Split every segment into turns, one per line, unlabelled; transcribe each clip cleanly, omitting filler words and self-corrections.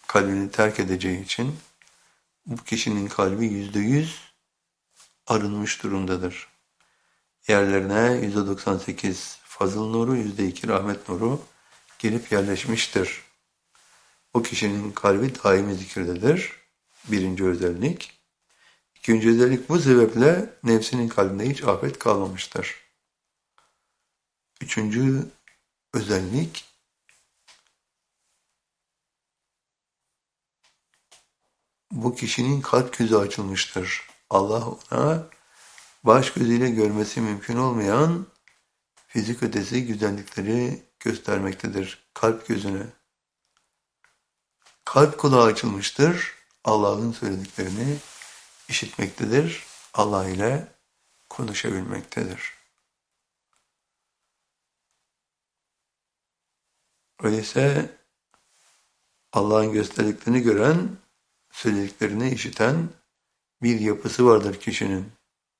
kalbini terk edeceği için bu kişinin kalbi %100 arınmış durumdadır. Yerlerine %98 fazıl nuru, %2 rahmet nuru gelip yerleşmiştir. O kişinin kalbi daimi zikirdedir. Birinci özellik. İkinci özellik, bu sebeple nefsinin kalbinde hiç afet kalmamıştır. Üçüncü özellik, bu kişinin kalp gözü açılmıştır. Allah ona baş gözüyle görmesi mümkün olmayan fizik ötesi güzellikleri göstermektedir kalp gözüne. Kalp kulağı açılmıştır. Allah'ın söylediklerini işitmektedir. Allah ile konuşabilmektedir. Öyleyse Allah'ın gösterdiklerini gören, söylediklerini işiten bir yapısı vardır kişinin.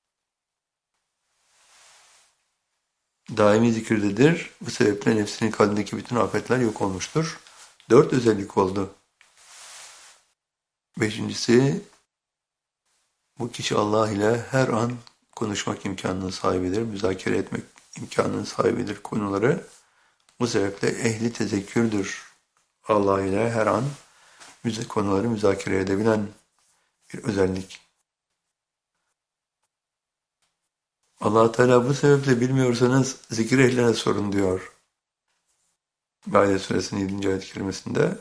Daimi zikirdedir. Bu sebeple nefsinin kalbindeki bütün afetler yok olmuştur. 4 özellik oldu. Beşincisi, bu kişi Allah ile her an konuşmak imkanının sahibidir, müzakere etmek imkanının sahibidir konuları. Bu sebeple ehli tezekkürdür. Allah ile her an konuları müzakere edebilen bir özellik. Allah Teala bu sebeple bilmiyorsanız zikir ehline sorun diyor. Maide suresinin 7. ayet-i kerimesinde.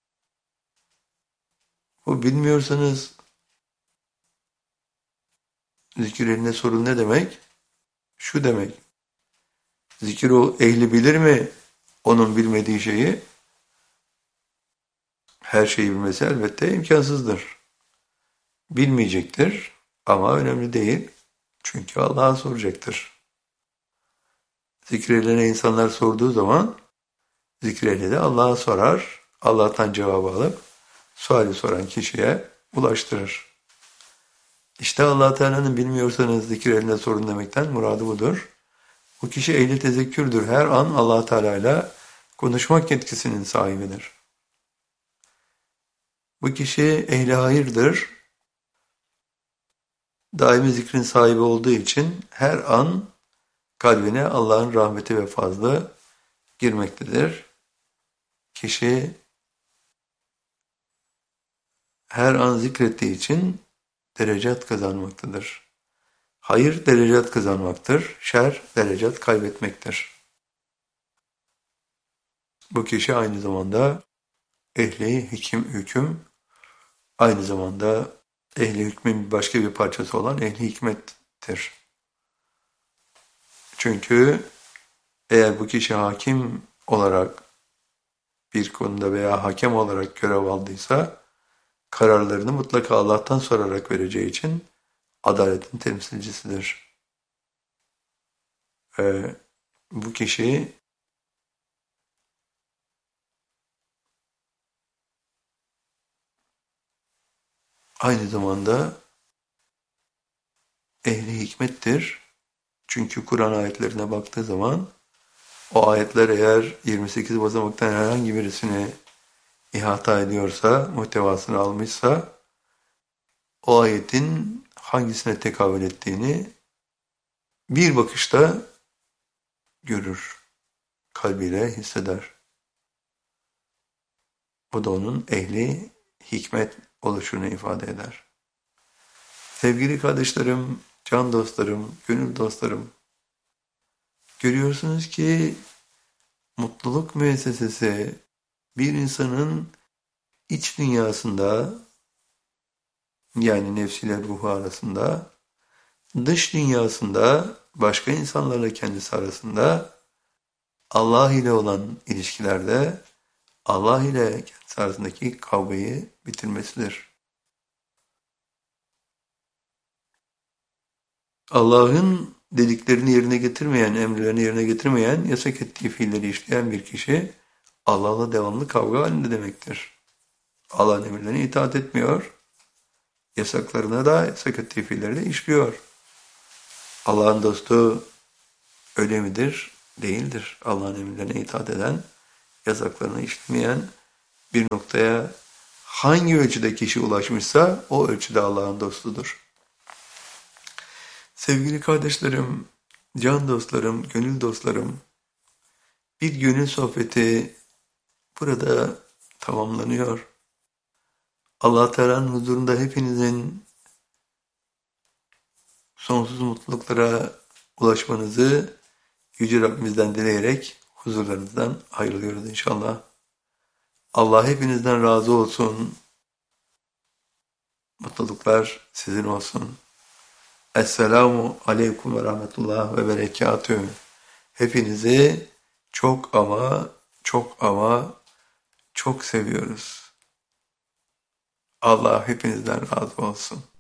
Bu bilmiyorsanız zikir ehline sorun ne demek? Şu demek. Zikir o ehli bilir mi onun bilmediği şeyi? Her şeyi bilmesi elbette imkansızdır. Bilmeyecektir ama önemli değil. Çünkü Allah'a soracaktır. Zikir ehline insanlar sorduğu zaman zikir ehli de Allah'a sorar. Allah'tan cevabı alıp suali soran kişiye ulaştırır. İşte Allah Teala'nın bilmiyorsanız zikir ehline sorun demekten muradı budur. Bu kişi ehli tezekkürdür. Her an Allah Teala ile konuşmak yetkisinin sahibidir. Bu kişi ehli hayırdır. Daimi zikrin sahibi olduğu için her an kalbine Allah'ın rahmeti ve fazlı girmektedir. Kişi her an zikrettiği için derecat kazanmaktadır. Hayır derecat kazanmaktır, şer derecat kaybetmektir. Bu kişi aynı zamanda ehli hüküm, aynı zamanda ehli hükmün başka bir parçası olan ehli hikmettir. Çünkü eğer bu kişi hakim olarak bir konuda veya hakem olarak görev aldıysa, kararlarını mutlaka Allah'tan sorarak vereceği için adaletin temsilcisidir. Bu kişi aynı zamanda ehli hikmettir. Çünkü Kur'an ayetlerine baktığı zaman o ayetler eğer 28 basamaktan herhangi birisini ihata ediyorsa, muhtevasını almışsa o ayetin hangisine tekabül ettiğini bir bakışta görür, kalbiyle hisseder. Bu da onun ehli hikmet oluşunu ifade eder. Sevgili kardeşlerim, can dostlarım, gönül dostlarım, görüyorsunuz ki mutluluk müessesesi bir insanın iç dünyasında, yani nefsiyle ruhu arasında, dış dünyasında başka insanlarla kendisi arasında, Allah ile olan ilişkilerde Allah ile kendisi arasındaki kavgayı bitirmesidir. Allah'ın dediklerini yerine getirmeyen, emirlerini yerine getirmeyen, yasak ettiği fiilleri işleyen bir kişi Allah'la devamlı kavga halinde demektir. Allah'ın emirlerine itaat etmiyor, yasaklarına da, yasak ettiği fiilleri de işliyor. Allah'ın dostu öyle midir? Değildir. Allah'ın emirlerine itaat eden, yasaklarını işlemeyen, bir noktaya hangi ölçüde kişi ulaşmışsa o ölçüde Allah'ın dostudur. Sevgili kardeşlerim, can dostlarım, gönül dostlarım, bir gönül sohbeti burada tamamlanıyor. Allah Teala'nın huzurunda hepinizin sonsuz mutluluklara ulaşmanızı Yüce Rabbimizden dileyerek huzurlarınızdan ayrılıyoruz inşallah. Allah hepinizden razı olsun. Mutluluklar sizin olsun. Esselamu aleyküm ve rahmetullah ve berekatühü. Hepinizi çok ama çok seviyoruz. Allah hepinizden razı olsun.